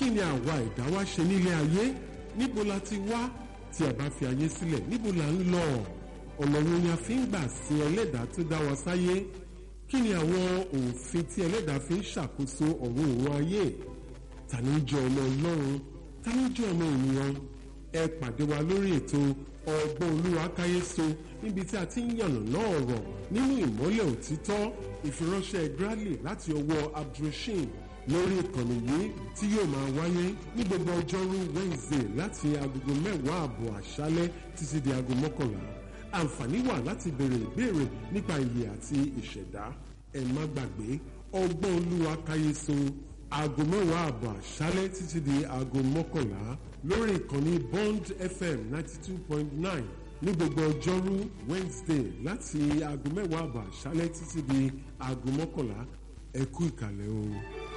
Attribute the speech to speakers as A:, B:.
A: kí ni àwa ẹ̀dá wa ṣe nílé ayé? Níbo la ti wá? Tí a bá fi ayé sílẹ̀, níbo la ń lọ? Ọ̀nà wo ni a fi ń gbà sin ẹlẹ́dàá tó dá wa sáyé? Kí ni àwọn òfin tí ẹlẹ́dàá fi ń ṣàkóso ọ̀run òun ayé? Ta ni ń jẹ́ ọmọ Ọlọ́run? Ta ni ń jẹ́ ọmọ ènìyàn? Ẹ pàdé wa lórí ètò Ọgbọ́n Olúwa káyéso níbi tí a ti ń yànnàná ọ̀rọ̀ nínú ìmọ́lẹ̀ òtítọ́. Ìfiránṣẹ́ Bradley láti ọwọ́ Abdulrasheed lórí ìkànnì yìí tí yóò máa wáyé ní gbogbo ọjọ́rú Wednesday láti agogo 10:30 àṣálẹ́ títí di aago 11. Àǹfààní wà láti béèrè ìbéèrè nípa ìyè àti ìṣẹ̀dá. Ẹ má gbàgbé Ọgbọ́n Olúwa káyéso aago 10:30 àṣálẹ́ títí di aago 11 lórí ìkànnì Bond FM 92.9 ní gbogbo ọjọ́rú Wednesday láti aago 10:30 àṣálẹ́ títí di aago 11. Ẹ kú ìkàlẹ̀ o.